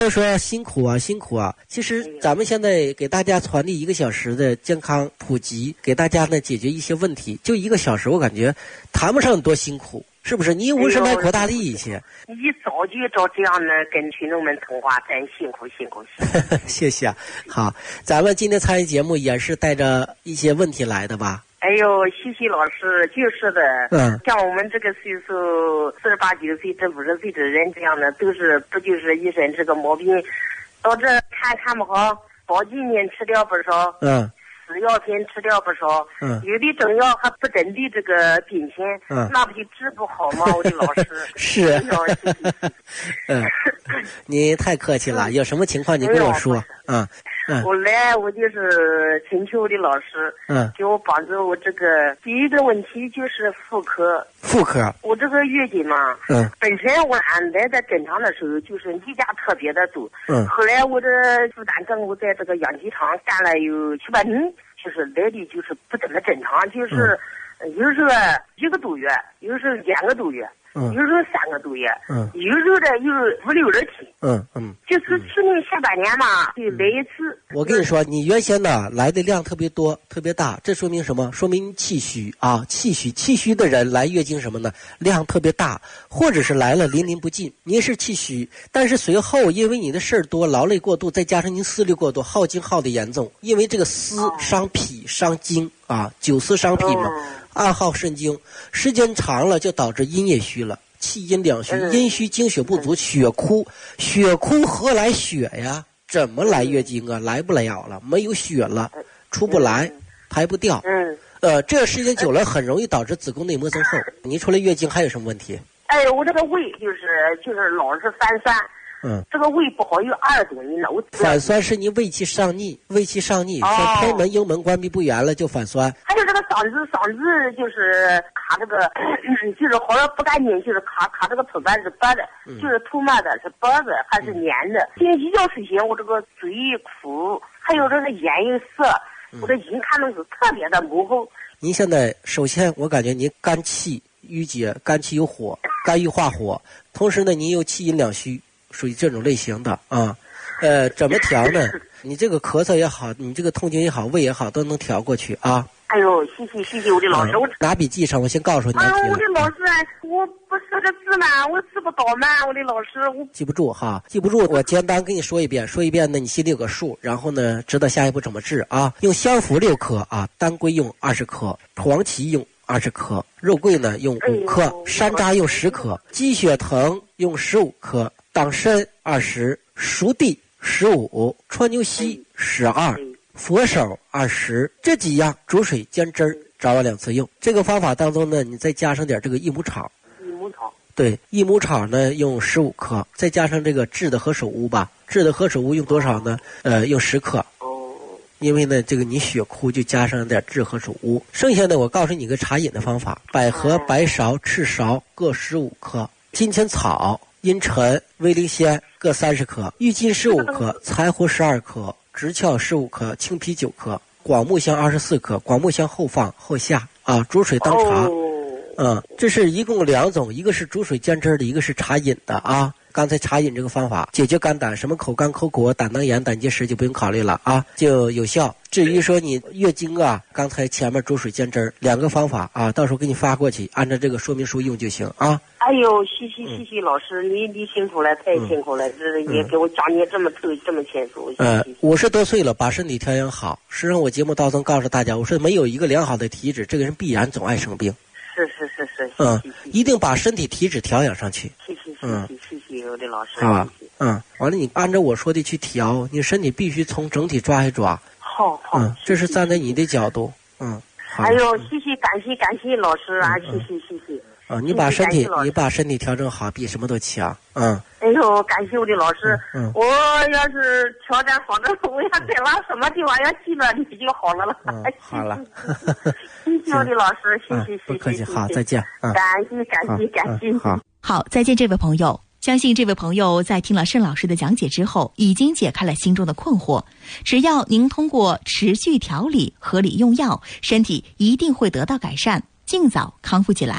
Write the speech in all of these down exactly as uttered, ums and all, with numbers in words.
说辛苦啊辛苦啊，其实咱们现在给大家传递一个小时的健康普及，给大家呢解决一些问题，就一个小时我感觉谈不上多辛苦，是不是？你无事来扩大利益一些。 你早就照这样呢跟群众们通话，真辛苦辛苦辛苦。 谢谢啊。好，咱们今天参与节目也是带着一些问题来的吧？ 哎呦，西西老师，就是的， 嗯， 像我们这个岁数，四十八九岁、这五十岁的人，这样的都是不就是一身这个毛病，导致看看不好，保健品吃掉不少， 嗯， 死药品吃掉不少， 嗯， 有的中药还不针对这个病情， 嗯， 那不就治不好吗？我的老师， 是，嗯，你太客气了，有什么情况你跟我说，嗯。嗯、 我来，我就是请求我的老师， 嗯， 给我帮助。我这个第一个问题就是妇科， 妇科， 我这个月经嘛， 嗯， 本身我俺来在正常的时候就是例假特别的多， 嗯， 后来我这负担政务在这个养鸡场干了有七八年，就是来的就是不怎么正常，就是、嗯、有时候一个多月，有时候两个多月。嗯，有时候三个多月，嗯，有时候的有五六日天， 嗯嗯， 就是去年下半年嘛，就来一次。 我跟你说，你原先呢来的量特别多，特别大，这说明什么？说明气虚啊，气虚，气虚的人来月经什么呢？量特别大，或者是来了淋淋不尽。您是气虚，但是随后因为你的事儿多，劳累过度，再加上您思虑过度，耗精耗的严重，因为这个思伤脾伤精啊，久思伤脾嘛。嗯，暗耗肾经，时间长了就导致阴也虚了，气阴两虚，阴虚精血不足，血枯，血枯何来血呀？怎么来月经啊？来不了了，没有血了，出不来，排不掉。嗯，呃，这时间久了很容易导致子宫内膜增厚。你除了月经还有什么问题？ 哎，我这个胃就是就是老是反酸。嗯，这个胃不好有二多年了。我反酸是你胃气上逆，胃气上逆，像天门、幽门关闭不严了就反酸。 还有这个嗓子，嗓子就是卡这个，就是好像不干净，就是卡卡这个吐痰是白的，嗯、就是吐沫的是白的还是黏的。天一觉睡醒，我这个嘴苦，还有这个眼有涩，我的眼看的是特别的模糊。 您现在首先我感觉您肝气郁结，肝气有火，肝郁化火，同时呢您又气阴两虚。属于这种类型的啊，呃，怎么调呢？你这个咳嗽也好，你这个痛经也好，胃也好，都能调过去啊。 哎呦，谢谢谢谢我的老师，嗯、我拿笔记上，我先告诉你。 啊，我的老师，我不识个字嘛，我字不倒嘛，我的老师，我记不住哈，记不住，我简单跟你说一遍，说一遍呢，你心里有个数，然后呢，知道下一步怎么治啊。用香附六克啊，当归用二十克，黄芪用二十克，肉桂呢用五克，哎、山楂用十克，鸡血藤用十五克。党参二十，熟地十五，川牛膝十二，佛手二十，这几样煮水煎汁儿，早晚两次用。这个方法当中呢，你再加上点这个益母草。 益母草。 对，益母草呢用十五克，再加上这个炙的何首乌吧，炙的何首乌用多少呢？呃，用十克。哦。因为呢，这个你血枯就加上点炙何首乌。剩下的我告诉你个茶饮的方法：百合、白芍、赤芍各十五克，金钱草。茵陈、威灵仙各三十克，郁金十五克，柴胡十二克，直壳十五克，青皮九克，广木香二十四克。广木香后放后下啊，煮水当茶。嗯，这是一共两种，一个是煮水煎汁的，一个是茶饮的啊。刚才茶饮这个方法解决肝胆，什么口干口苦、胆囊炎、胆结石就不用考虑了啊，就有效。至于说你月经啊，刚才前面煮水煎汁两个方法啊，到时候给你发过去，按照这个说明书用就行啊。 哎呦，谢谢谢谢老师，你你辛苦了，太辛苦了，嗯、这也给我讲解这么透这么清楚。 呃，五十多岁了，把身体调养好。实际上，我节目当中告诉大家，我说没有一个良好的体质，这个人必然总爱生病。 是是是是， 嗯，一定把身体体质调养上去。 谢谢谢谢谢谢我的老师。 啊，嗯，完了，你按照我说的去调，你身体必须从整体抓一抓。 好好， 嗯，这是站在你的角度，嗯。 哎呦，谢谢感谢感谢老师啊，谢谢谢谢。 啊，你把身体你把身体调整好，比什么都强。嗯。 哎呦，感谢我的老师。嗯。我要是调整好了，我要在往什么地方要去了，你就好了了。 嗯，好了。 谢谢我的老师，谢谢谢谢。 不客气，好，再见。 感谢感谢感谢。 好， 好，再见，这位朋友。相信这位朋友在听了盛老师的讲解之后，已经解开了心中的困惑。只要您通过持续调理、合理用药，身体一定会得到改善，尽早康复起来。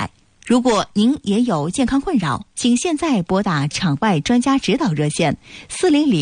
如果您也有健康困扰，请现在拨打场外专家指导热线四零零